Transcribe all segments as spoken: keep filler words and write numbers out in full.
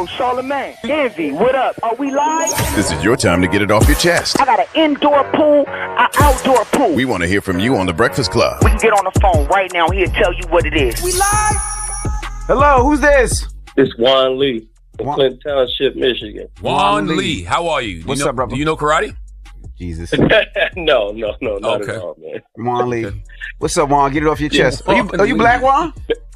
Yo, Charlamagne, Envy, what up? Are we live? This is your time to get it off your chest. I got an indoor pool, an outdoor pool. We want to hear from you on The Breakfast Club. We can get on the phone right now. He'll tell you what it is. We live? Hello, who's this? It's Juan Lee from Juan- Clinton Township, Michigan. Juan Juan Lee. Lee. How are you? Do What's you know, up, brother? Do you know karate? Jesus. no, no, no, not Okay. at all, man. Juan Lee. What's up, Juan? Get it off your chest. Yeah, Are you, Juan are you Lee. black, Juan?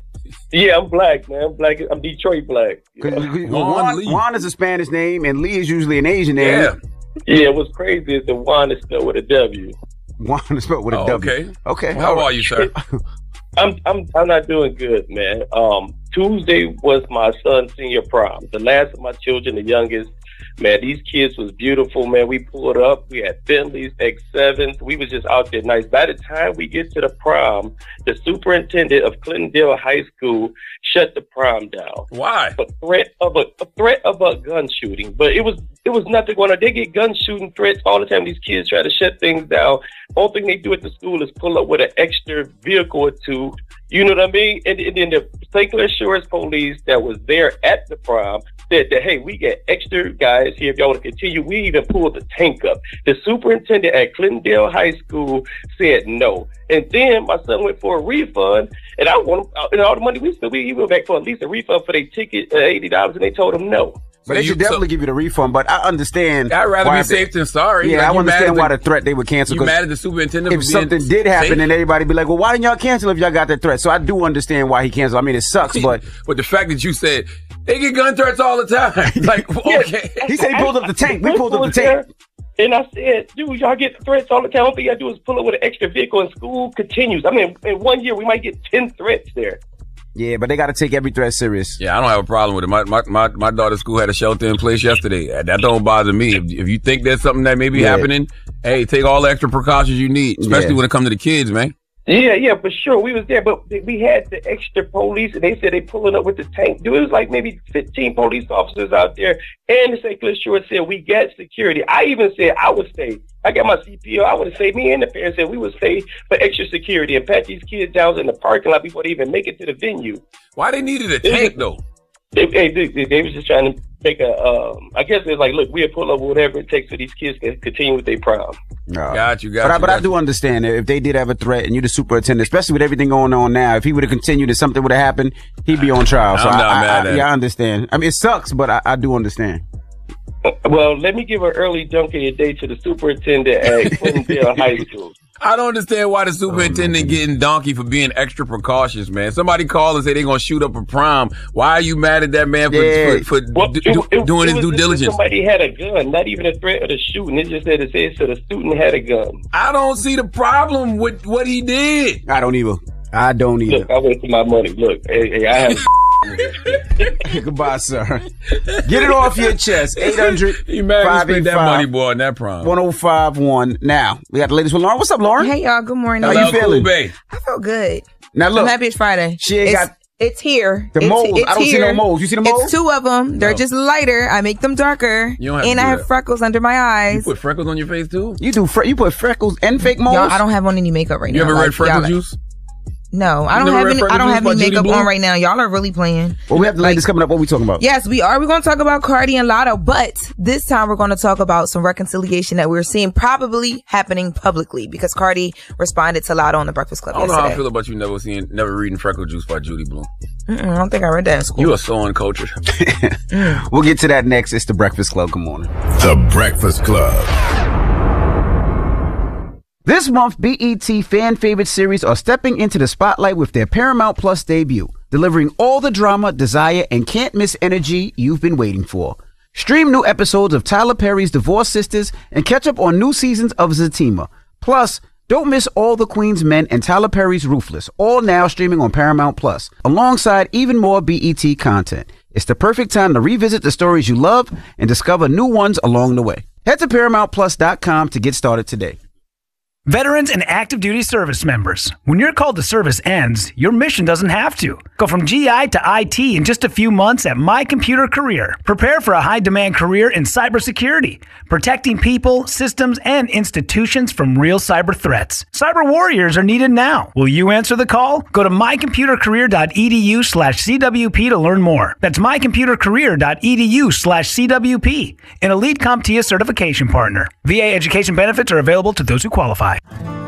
Yeah, I'm black, man. I'm black. I'm Detroit black. Because Juan Juan, Lee. Juan is a Spanish name, and Lee is usually an Asian name. Yeah. Yeah, what's crazy is the Juan is spelled with a W. Juan is spelled with a Oh, W. okay. Okay. Well, how all right. are you, sir? I'm I'm I'm not doing good, man. Um, Tuesday was my son's senior prom. The last of my children, the youngest. Man, these kids was beautiful, man. We pulled up. We had Bentleys, X sevens. We was just out there nice. By the time we get to the prom, the superintendent of Clintondale High School shut the prom down. Why? A threat of a, a threat of a gun shooting, but it was it was nothing going on. They get gun shooting threats all the time. These kids try to shut things down. Only thing they do at the school is pull up with an extra vehicle or two. You know what I mean? And, and then the Saint Clair Shores police that was there at the prom said that, hey, we get extra guys here if y'all want to continue. We even pulled the tank up. The superintendent at Clintondale High School said no. And then my son went for a refund, and I want him, and all the money we spent, we he went back for at least a refund for their ticket, uh, eighty dollars, and they told him no. But So they you- should definitely so- give you the refund. But I understand. I'd rather why be they- safe than sorry. Yeah, Like, I you understand mad why at the threat they would cancel. You 'cause mad at the superintendent if for being something did happen, safe? then everybody be like, well, why didn't y'all cancel if y'all got that threat? So I do understand why he canceled. I mean, it sucks, but But the fact that you said they get gun threats all the time, like okay, he said he pulled up the tank. We pulled up the Was there, tank. And I said, dude, y'all get threats all the time. All you gotta do is pull up with an extra vehicle, and school continues. I mean, in one year, we might get ten threats there. Yeah, but they got to take every threat serious. yeah, I don't have a problem with it. My my my, my daughter's school had a shelter in place yesterday. That don't bother me. If, if you think there's something that may be Yeah. happening, hey, take all the extra precautions you need, especially Yeah. when it comes to the kids, man. Yeah, yeah, for sure. We was there, but we had the extra police, and they said they pulling up with the tank. Dude, it was like maybe fifteen police officers out there, and the Saint Clair Shores said we got security. I even said I would stay. I got my C P O. I would have stayed. Me and the parents said we would stay for extra security and pat these kids down in the parking lot before they even make it to the venue. Why they needed a tank though? They, they, they, they was just trying to make a, um, I guess it's like, look, we'll pull up whatever it takes for these kids to continue with their prom. No. Got you, got But, I, you. but got I do understand that if they did have a threat and you're the superintendent, especially with everything going on now, if he would have continued and something would have happened, he'd be on trial. So I'm I, not I, mad I, at yeah, it. I understand. I mean, it sucks, but I, I do understand. Well, let me give an early dunk of your day to the superintendent at Clintondale High School. I don't understand why the superintendent getting donkey for being extra precautious, man. Somebody call and say they gonna shoot up a prom. Why are you mad at that man for, Yeah. for, for Well, do, it- do- it- doing it his was due just that diligence? Somebody had a gun, not even a threat of the shooting. It just said it said so the student had a gun. I don't see the problem with what he did. I don't either. I don't either. Look, I went for my money. Look, hey, hey I have. Goodbye, sir. Get it off your chest. eight hundred, He mad five he eight spent that money, five, boy, on that prom. one oh five one. Now, we got the ladies with Lauren. What's up, Lauren? Hey, y'all. Good morning. How Hello, you feeling? Cool Bay. I feel good. Now, look. I'm happy it's Friday. She ain't it's, got It's here. the it's, moles. It's I don't see here. no moles. You see the moles? It's two of them. They're No. just lighter. I make them darker. You don't have to and do I have that. freckles under my You eyes. put freckles on your face too? You do. Fre- you put freckles and fake moles. Y'all, I don't have on any makeup right You now. ever Like, read freckle y'all- juice? No, I You don't never have read any. Freckle I don't Juice have by any Judy makeup Blume? on right now. Y'all are really playing. Well, we have the ladies coming up. What we talking about? Yes, we are. We're going to talk about Cardi and Lotto, but this time we're going to talk about some reconciliation that we're seeing probably happening publicly because Cardi responded to Lotto on the Breakfast Club I don't know how I yesterday. feel about you never seeing, never reading Freckle Juice by Judy Blume. Mm-mm, I don't think I read that in school. You are so uncultured. We'll get to that next. It's the Breakfast Club. Good morning. The Breakfast Club. This month, B E T fan favorite series are stepping into the spotlight with their Paramount Plus debut, delivering all the drama, desire, and can't miss energy you've been waiting for. Stream new episodes of Tyler Perry's Divorced Sisters and catch up on new seasons of Zatima. Plus, don't miss All the Queen's Men and Tyler Perry's Ruthless, all now streaming on Paramount Plus, alongside even more B E T content. It's the perfect time to revisit the stories you love and discover new ones along the way. Head to Paramount Plus dot com to get started today. Veterans and active duty service members, when your call to service ends, your mission doesn't have to. Go from G I to I T in just a few months at My Computer Career. Prepare for a high-demand career in cybersecurity, protecting people, systems, and institutions from real cyber threats. Cyber warriors are needed now. Will you answer the call? Go to mycomputercareer.edu slash CWP to learn more. That's mycomputercareer.edu slash CWP, an Elite CompTIA certification partner. V A education benefits are available to those who qualify.